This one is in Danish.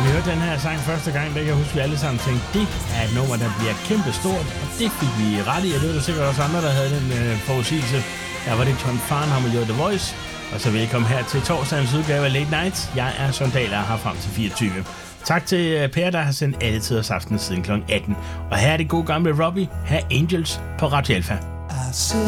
hørte den her sang første gang, der kan jeg huske, at vi alle sammen tænkte, det er et nummer, der bliver kæmpe stort, og det fik vi ret i, og det var der sikkert også andre, der havde den forudsigelse. Der var det John Farnham og The Voice, og så velkommen her til torsdagens udgave af Late Night. Jeg er Søren Dahl og er her frem til 24. Tak til Per, der har sendt alle tiders aften siden kl. 18. Og her er det gode gamle Robbie, her Angels på Radio Alpha. I said